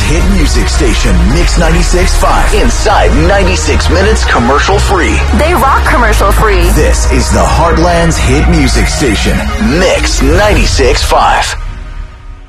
hit music station, Mix 96.5. Inside 96 minutes commercial free. They rock commercial free. This is the Heartland's hit music station, Mix 96.5.